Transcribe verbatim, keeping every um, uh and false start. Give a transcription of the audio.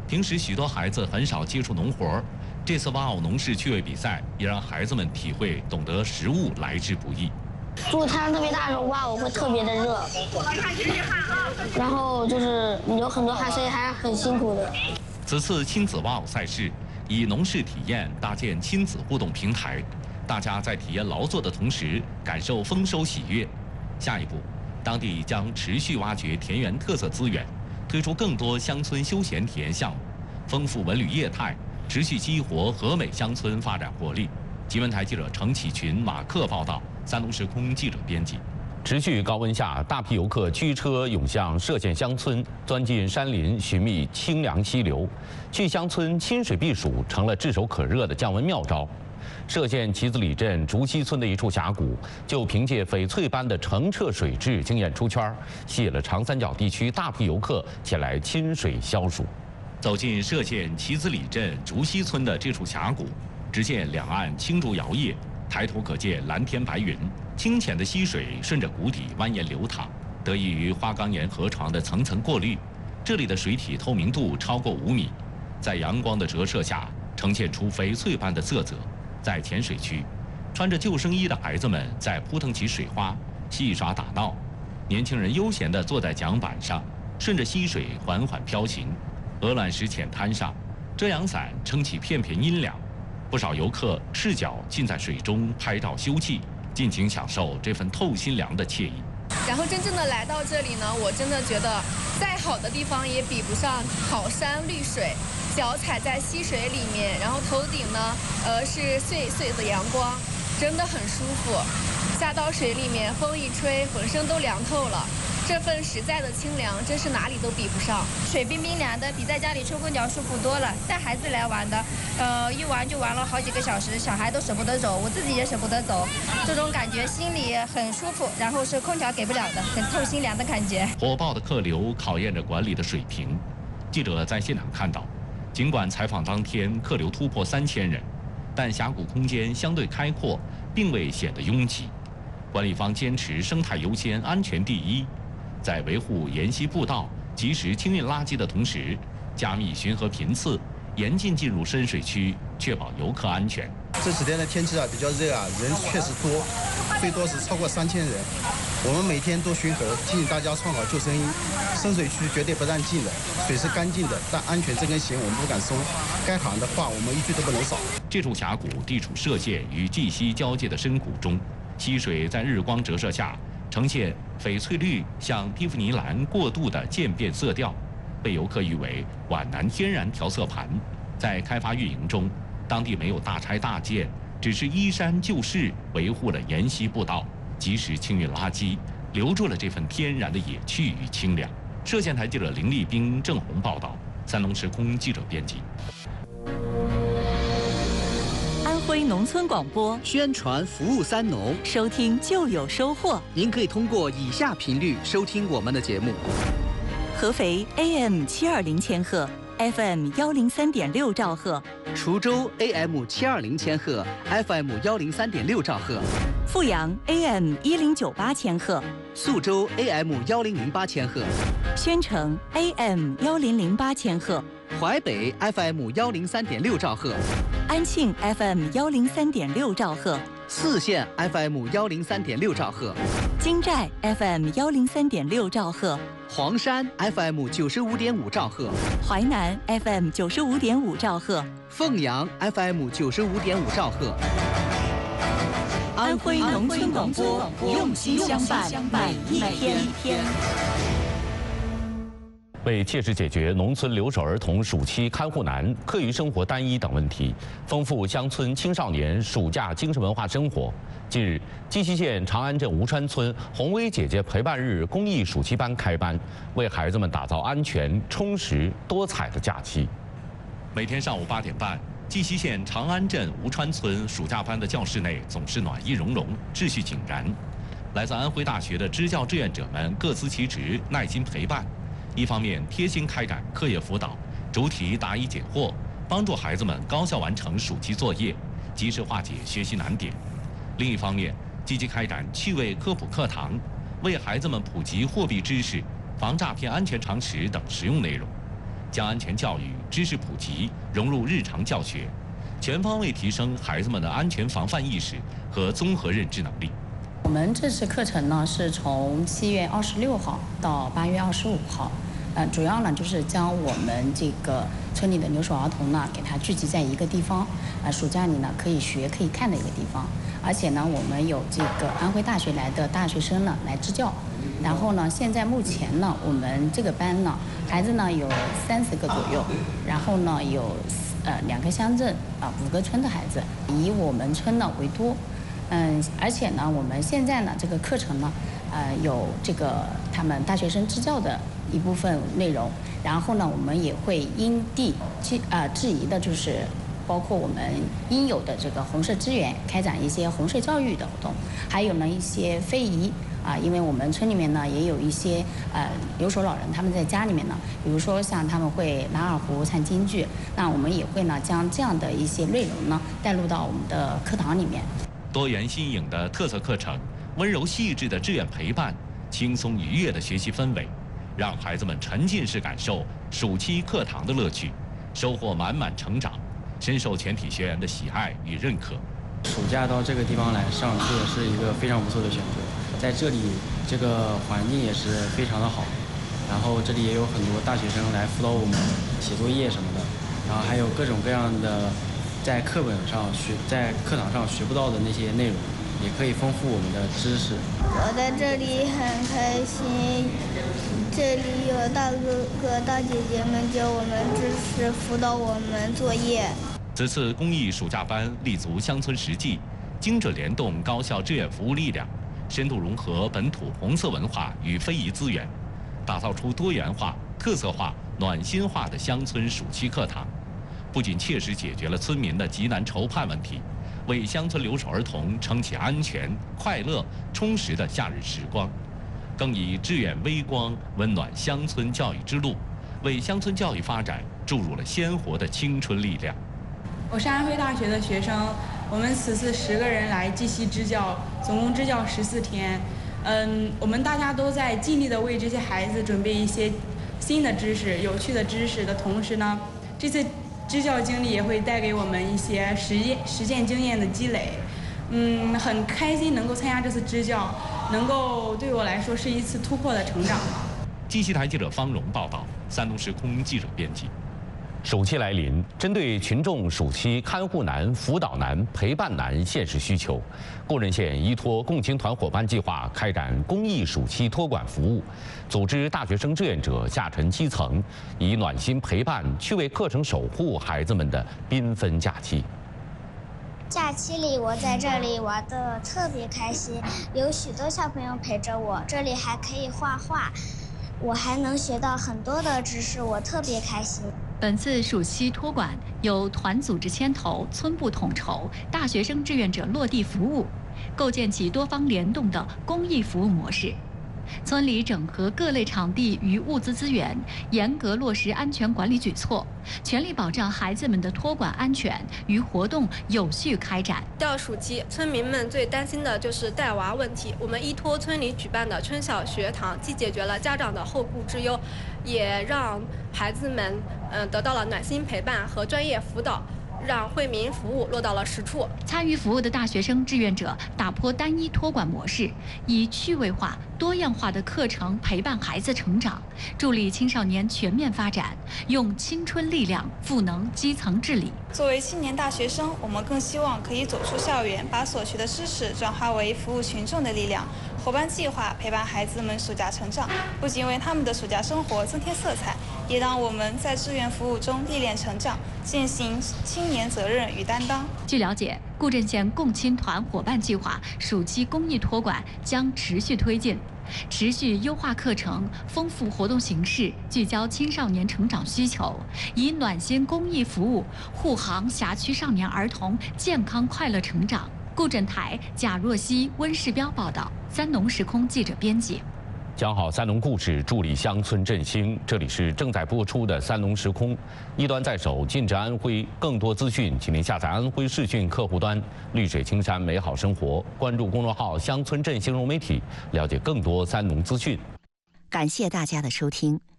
平时许多孩子很少接触农活，这次挖藕农事趣味比赛也让孩子们体会懂得食物来之不易。 如果太阳特别大的时候，挖藕会特别的热，然后就是有很多汗，所以还是很辛苦的。 此次亲子挖藕赛事以农事体验搭建亲子互动平台，大家在体验劳作的同时感受丰收喜悦。下一步，当地将持续挖掘田园特色资源，推出更多乡村休闲体验项目，丰富文旅业态，持续激活和美乡村发展活力。新闻台记者程启群、马克报道，山东时空记者编辑。持续高温下，大批游客驱车涌向歙县乡村，钻进山林寻觅清凉溪流。去乡村亲水避暑成了炙手可热的降温妙招。歙县旗子里镇竹溪村的一处峡谷，就凭借翡翠般的澄澈水质惊艳出圈，吸引了长三角地区大批游客前来亲水消暑。走进歙县旗子里镇竹溪村的这处峡谷，只见两岸青竹摇曳，抬头可见蓝天白云。清浅的溪水顺着谷底蜿蜒流淌，得益于花岗岩河床的层层过滤，这里的水体透明度超过五米，在阳光的折射下呈现出翡翠般的色泽。在浅水区，穿着救生衣的孩子们在扑腾起水花，戏耍打闹；年轻人悠闲地坐在桨板上，顺着溪水缓缓飘行。鹅卵石浅滩上，遮阳伞撑起片片阴凉，不少游客赤脚浸在水中拍照休憩，尽情享受这份透心凉的惬意。 然后真正的来到这里呢，我真的觉得再好的地方也比不上好山绿水，脚踩在溪水里面，然后头顶呢，呃是碎碎的阳光，真的很舒服。下到水里面，风一吹，浑身都凉透了。这份实在的清凉，真是哪里都比不上。 水冰冰凉的，比在家里吹空调舒服多了。带孩子来玩的，呃，一玩就玩了好几个小时，小孩都舍不得走，我自己也舍不得走。这种感觉心里很舒服，然后是空调给不了的，很透心凉的感觉。 火爆的客流考验着管理的水平。记者在现场看到，尽管采访当天客流突破三千人，但峡谷空间相对开阔，并未显得拥挤。管理方坚持生态优先、安全第一。在维护沿溪步道、及时清运垃圾的同时，加密巡河频次，严禁进入深水区，确保游客安全。 这几天的天气啊比较热啊，人确实多，最多是超过三千人。我们每天都巡河，提醒大家穿好救生衣。深水区绝对不让进的，水是干净的，但安全这根弦我们不敢松。该喊的话我们一句都不能少。 这处峡谷地处歙县与绩溪交界的深谷中，溪水在日光折射下呈现翡翠绿向蒂芙尼蓝过渡的渐变色调，被游客誉为皖南天然调色盘。在开发运营中，当地没有大拆大建，只是依山就势维护了沿溪步道，及时清运垃圾，留住了这份天然的野趣与清凉。歙县台记者林立冰、郑红报道，三龙时空记者编辑。 安徽农村广播， 宣传服务三农， 收听就有收获。 您可以通过以下频率收听我们的节目： 合肥 A M 七二零千赫 ，F M 幺零三点六兆赫； 滁州 A M 七二零千赫 ，F M 幺零三点六兆赫； 阜阳 A M 一零九八千赫； 宿州 A M 幺零零八千赫； 宣城 A M 幺零零八千赫； 淮北 F M 幺零三点六兆赫； 安庆 F M 幺零三点六兆赫； 泗县 F M 幺零三点六兆赫； 金寨 F M 幺零三点六兆赫； 黄山 F M 九十五点五兆赫； 淮南 F M 九十五点五兆赫； 凤阳 F M 九十五点五兆赫。 安徽农村广播，用心相伴，每一天。 为切实解决农村留守儿童暑期看护难、课余生活单一等问题，丰富乡村青少年暑假精神文化生活，近日，绩溪县长安镇吴川村红薇姐姐陪伴日公益暑期班开班，为孩子们打造安全、充实、多彩的假期。每天上午八点半，绩溪县长安镇吴川村暑假班的教室内总是暖意融融、秩序井然。来自安徽大学的支教志愿者们各司其职，耐心陪伴。一方面贴心开展课业辅导，主题答疑解惑，帮助孩子们高效完成暑期作业，及时化解学习难点；另一方面，积极开展趣味科普课堂，为孩子们普及货币知识、防诈骗安全常识等实用内容。 将安全教育知识普及融入日常教学，全方位提升孩子们的安全防范意识和综合认知能力。 我们这次课程呢是从七月二十六号到八月二十五号，呃，主要呢就是将我们这个村里的留守儿童呢给他聚集在一个地方，啊，暑假里呢可以学可以看的一个地方。而且呢，我们有这个安徽大学来的大学生呢来支教。然后呢，现在目前呢，我们这个班呢孩子呢有三十个左右，然后呢有呃两个乡镇啊五个村的孩子，以我们村呢为多。嗯，而且呢，我们现在呢这个课程呢，呃有这个他们大学生支教的一部分内容，然后呢，我们也会因地去啊制宜的，就是包括我们应有的这个红色资源，开展一些红色教育的活动，还有呢一些非遗啊，因为我们村里面呢也有一些呃留守老人，他们在家里面呢，比如说像他们会拉二胡、唱京剧，那我们也会呢将这样的一些内容呢带入到我们的课堂里面。 多元新颖的特色课程，温柔细致的志愿陪伴，轻松愉悦的学习氛围，让孩子们沉浸式感受暑期课堂的乐趣，收获满满成长，深受全体学员的喜爱与认可。 暑假到这个地方来上课是一个非常不错的选择，在这里这个环境也是非常的好，然后这里也有很多大学生来辅导我们写作业什么的，然后还有各种各样的在课本上学在课堂上学不到的那些内容，也可以丰富我们的知识。 我在这里很开心，这里有大哥哥大姐姐们教我们知识，辅导我们作业。 此次公益暑假班立足乡村实际，精准联动高校志愿服务力量，深度融合本土红色文化与非遗资源，打造出多元化、特色化、暖心化的乡村暑期课堂。不仅切实解决了村民的急难愁盼问题，为乡村留守儿童撑起安全、快乐、充实的夏日时光，更以志愿微光温暖乡村教育之路，为乡村教育发展注入了鲜活的青春力量。 我是安徽大学的学生，我们此次十个人来绩溪支教，总共支教十四天。嗯，我们大家都在尽力的为这些孩子准备一些新的知识、有趣的知识的同时呢，这次支教经历也会带给我们一些实践实践经验的积累。嗯，很开心能够参加这次支教，能够对我来说是一次突破的成长。 绩溪台记者方荣报道，山东时空记者编辑。暑期来临，针对群众暑期看护难、辅导难、陪伴难现实需求，固仁县依托共青团伙伴计划开展公益暑期托管服务，组织大学生志愿者下沉基层，以暖心陪伴去为课程守护孩子们的缤纷假期。 假期里，我在这里玩得特别开心，有许多小朋友陪着我，这里还可以画画，我还能学到很多的知识，我特别开心。 本次暑期托管由团组织牵头、村部统筹、大学生志愿者落地服务，构建起多方联动的公益服务模式。村里整合各类场地与物资资源，严格落实安全管理举措，全力保障孩子们的托管安全与活动有序开展。 到暑期，村民们最担心的就是带娃问题。我们依托村里举办的春小学堂，既解决了家长的后顾之忧，也让孩子们嗯、呃、得到了暖心陪伴和专业辅导，让惠民服务落到了实处。 参与服务的大学生志愿者打破单一托管模式，以趣味化、多样化的课程陪伴孩子成长，助力青少年全面发展，用青春力量赋能基层治理。 作为青年大学生，我们更希望可以走出校园，把所学的知识转化为服务群众的力量。伙伴计划陪伴孩子们暑假成长，不仅为他们的暑假生活增添色彩，也让我们在志愿服务中历练成长，践行青年责任与担当。 据了解，固镇县共青团伙伴计划暑期公益托管将持续推进，持续优化课程，丰富活动形式，聚焦青少年成长需求，以暖心公益服务护航辖区少年儿童健康快乐成长。固镇台贾若曦、温世彪报道，三农时空记者编辑。 讲好三农故事，助力乡村振兴。这里是正在播出的三农时空，一端在手，尽至安徽。更多资讯，请您下载安徽视讯客户端“绿水青山美好生活”，关注公众号“乡村振兴融媒体”，了解更多三农资讯。 感谢大家的收听。